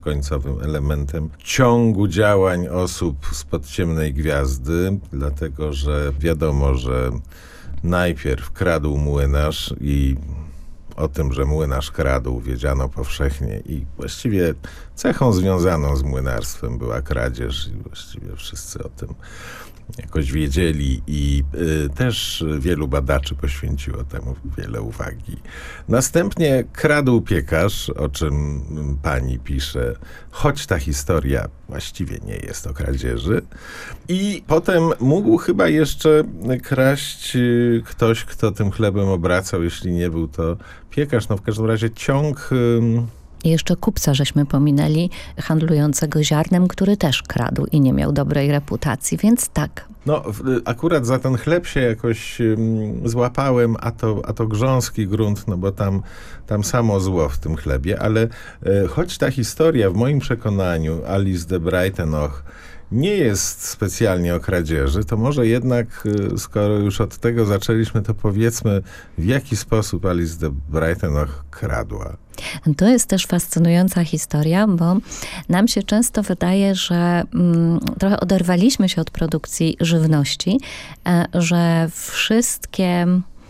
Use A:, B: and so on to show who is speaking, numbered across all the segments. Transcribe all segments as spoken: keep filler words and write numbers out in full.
A: końcowym elementem ciągu działań osób spod ciemnej gwiazdy, dlatego że wiadomo, że najpierw kradł młynarz i o tym, że młynarz kradł, wiedziano powszechnie i właściwie cechą związaną z młynarstwem była kradzież i właściwie wszyscy o tym jakoś wiedzieli i y, też wielu badaczy poświęciło temu wiele uwagi. Następnie kradł piekarz, o czym pani pisze, choć ta historia właściwie nie jest o kradzieży. I potem mógł chyba jeszcze kraść y, ktoś, kto tym chlebem obracał, jeśli nie był to piekarz. No w każdym razie ciąg... Y,
B: I jeszcze kupca żeśmy pominęli, handlującego ziarnem, który też kradł i nie miał dobrej reputacji, więc tak.
A: No, akurat za ten chleb się jakoś um, złapałem, a to, a to grząski grunt, no bo tam, tam samo zło w tym chlebie, ale e, choć ta historia w moim przekonaniu Alice de Breitenach nie jest specjalnie o kradzieży, to może jednak, skoro już od tego zaczęliśmy, to powiedzmy, w jaki sposób Alice de Breitenach kradła.
B: To jest też fascynująca historia, bo nam się często wydaje, że mm, trochę oderwaliśmy się od produkcji żywności, e, że wszystkie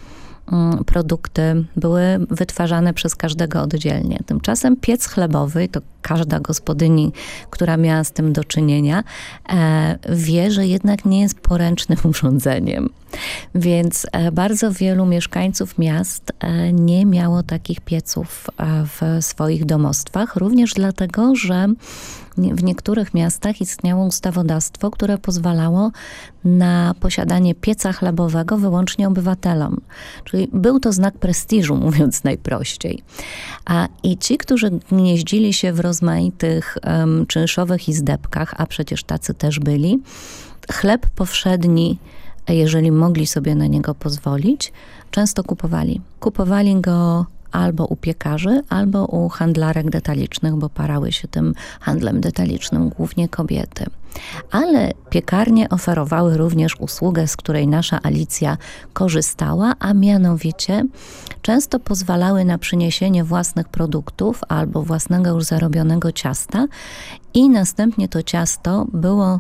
B: produkty były wytwarzane przez każdego oddzielnie. Tymczasem piec chlebowy, to każda gospodyni, która miała z tym do czynienia, e, wie, że jednak nie jest poręcznym urządzeniem. Więc e, bardzo wielu mieszkańców miast e, nie miało takich pieców e, w swoich domostwach, również dlatego, że w niektórych miastach istniało ustawodawstwo, które pozwalało na posiadanie pieca chlebowego wyłącznie obywatelom. Czyli był to znak prestiżu, mówiąc najprościej. A i ci, którzy gnieździli się w rozmaitych um, czynszowych izdebkach, a przecież tacy też byli, chleb powszedni, jeżeli mogli sobie na niego pozwolić, często kupowali. Kupowali go albo u piekarzy, albo u handlarek detalicznych, bo parały się tym handlem detalicznym głównie kobiety. Ale piekarnie oferowały również usługę, z której nasza Alicja korzystała, a mianowicie często pozwalały na przyniesienie własnych produktów albo własnego już zarobionego ciasta i następnie to ciasto było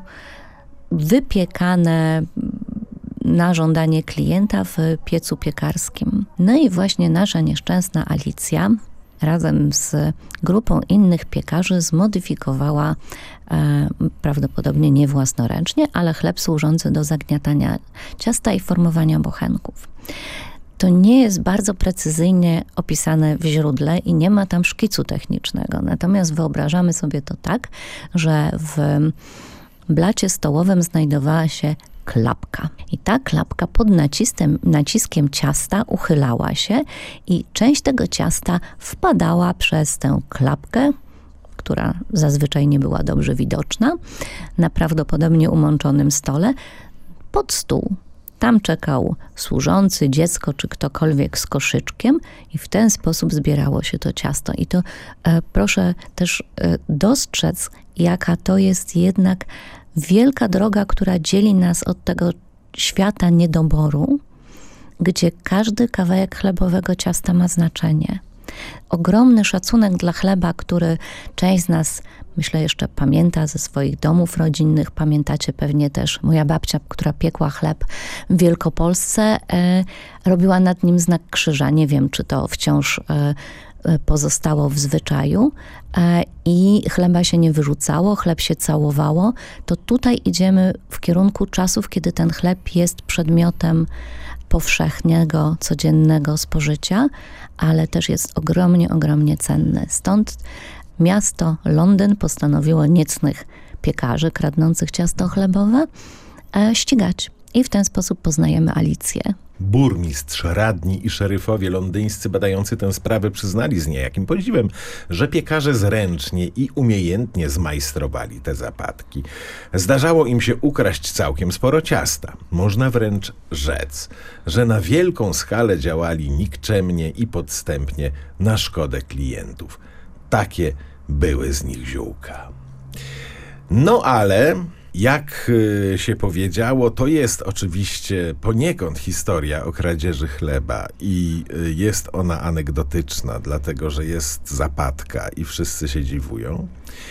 B: wypiekane na żądanie klienta w piecu piekarskim. No i właśnie nasza nieszczęsna Alicja razem z grupą innych piekarzy zmodyfikowała e, prawdopodobnie nie własnoręcznie, ale chleb służący do zagniatania ciasta i formowania bochenków. To nie jest bardzo precyzyjnie opisane w źródle i nie ma tam szkicu technicznego. Natomiast wyobrażamy sobie to tak, że w blacie stołowym znajdowała się klapka. I ta klapka pod naciskiem, naciskiem ciasta uchylała się i część tego ciasta wpadała przez tę klapkę, która zazwyczaj nie była dobrze widoczna, na prawdopodobnie umączonym stole, pod stół. Tam czekał służący, dziecko czy ktokolwiek z koszyczkiem i w ten sposób zbierało się to ciasto. I to e, proszę też e, dostrzec, jaka to jest jednak wielka droga, która dzieli nas od tego świata niedoboru, gdzie każdy kawałek chlebowego ciasta ma znaczenie. Ogromny szacunek dla chleba, który część z nas, myślę, jeszcze pamięta ze swoich domów rodzinnych. Pamiętacie pewnie też moja babcia, która piekła chleb w Wielkopolsce, e, robiła nad nim znak krzyża. Nie wiem, czy to wciąż e, pozostało w zwyczaju e, i chleba się nie wyrzucało, chleb się całowało. To tutaj idziemy w kierunku czasów, kiedy ten chleb jest przedmiotem powszechnego, codziennego spożycia, ale też jest ogromnie, ogromnie cenny. Stąd miasto Londyn postanowiło niecnych piekarzy kradnących ciasto chlebowe e, ścigać. I w ten sposób poznajemy Alicję.
A: Burmistrz, radni i szeryfowie londyńscy badający tę sprawę przyznali z niejakim podziwem, że piekarze zręcznie i umiejętnie zmajstrowali te zapadki. Zdarzało im się ukraść całkiem sporo ciasta. Można wręcz rzec, że na wielką skalę działali nikczemnie i podstępnie na szkodę klientów. Takie były z nich ziółka. No ale Jak y, się powiedziało, to jest oczywiście poniekąd historia o kradzieży chleba i y, jest ona anegdotyczna, dlatego że jest zapadka i wszyscy się dziwują.